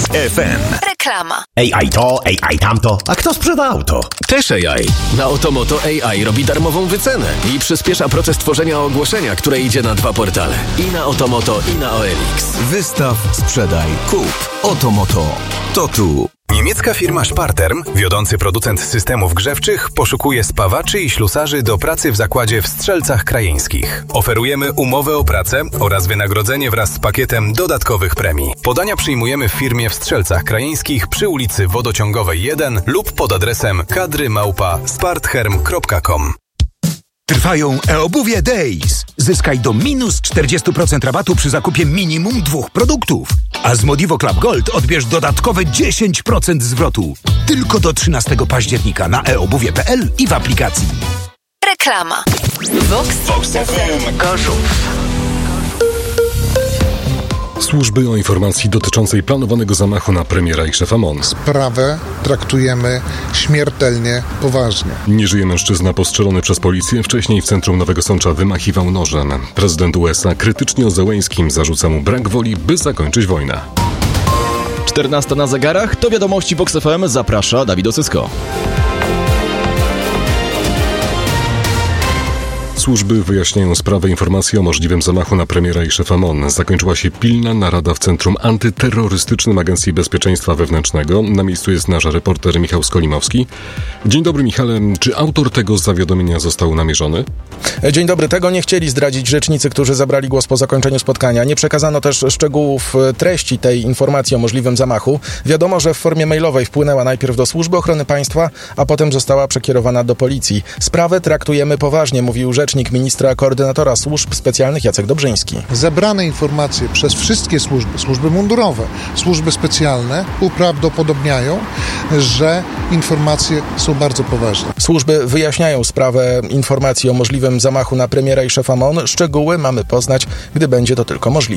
FM. Reklama. AI to, AI tamto. A kto sprzeda auto? Też AI. Na Otomoto AI robi darmową wycenę i przyspiesza proces tworzenia ogłoszenia, które idzie na 2 portale. I na Otomoto, i na OLX. Wystaw, sprzedaj, kup. Otomoto. To tu. Niemiecka firma Sparterm, wiodący producent systemów grzewczych, poszukuje spawaczy i ślusarzy do pracy w zakładzie w Strzelcach Krajeńskich. Oferujemy umowę o pracę oraz wynagrodzenie wraz z pakietem dodatkowych premii. Podania przyjmujemy w firmie w Strzelcach Krajeńskich przy ulicy Wodociągowej 1 lub pod adresem kadry@spartherm.com. Trwają e-obuwie Days. Zyskaj do minus 40% rabatu przy zakupie minimum 2 produktów. A z Modivo Club Gold odbierz dodatkowe 10% zwrotu. Tylko do 13 października na eobuwie.pl i w aplikacji. Reklama. Vox FM Gorzów. Służby o informacji dotyczącej planowanego zamachu na premiera i szefa MON. Sprawę traktujemy śmiertelnie poważnie. Nie żyje mężczyzna postrzelony przez policję. Wcześniej w centrum Nowego Sącza wymachiwał nożem. Prezydent USA krytycznie o Zełeńskim zarzuca mu brak woli, by zakończyć wojnę. 14 na zegarach, to wiadomości Vox FM, zaprasza Dawid Osysko. Służby wyjaśniają sprawę informacji o możliwym zamachu na premiera i szefa MON. Zakończyła się pilna narada w Centrum Antyterrorystycznym Agencji Bezpieczeństwa Wewnętrznego. Na miejscu jest nasz reporter Michał Skolimowski. Dzień dobry, Michale. Czy autor tego zawiadomienia został namierzony? Dzień dobry. Tego nie chcieli zdradzić rzecznicy, którzy zabrali głos po zakończeniu spotkania. Nie przekazano też szczegółów treści tej informacji o możliwym zamachu. Wiadomo, że w formie mailowej wpłynęła najpierw do Służby Ochrony Państwa, a potem została przekierowana do policji. Sprawę traktujemy poważnie, mówił rzecznik ministra koordynatora służb specjalnych Jacek Dobrzyński. Zebrane informacje przez wszystkie służby mundurowe, służby specjalne uprawdopodobniają, że informacje są bardzo poważne. Służby wyjaśniają sprawę informacji o możliwym zamachu na premiera i szefa MON. Szczegóły mamy poznać, gdy będzie to tylko możliwe.